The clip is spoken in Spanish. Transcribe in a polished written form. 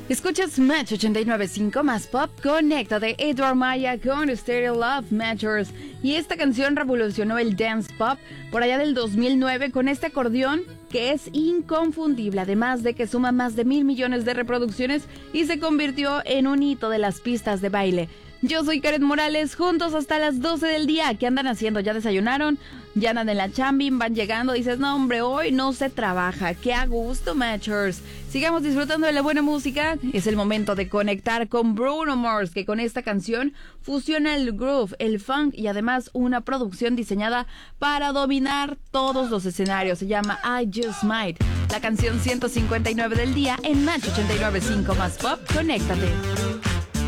Escuchas Match 89.5 más pop. Conecta de Edward Maya con Stereo Love Matters. Y esta canción revolucionó el dance pop por allá del 2009 con este acordeón que es inconfundible, además de que suma más de 1,000 millones de reproducciones y se convirtió en un hito de las pistas de baile. Yo soy Karen Morales, juntos hasta las 12 del día. ¿Qué andan haciendo? ¿Ya desayunaron? ¿Ya andan en la chambin? ¿Van llegando? Dices, no hombre, hoy no se trabaja. ¡Qué a gusto, Matchers! Sigamos disfrutando de la buena música. Es el momento de conectar con Bruno Mars, que con esta canción fusiona el groove, el funk y además una producción diseñada para dominar todos los escenarios. Se llama I Just Might. La canción 159 del día en Match 89.5 más pop. Conéctate.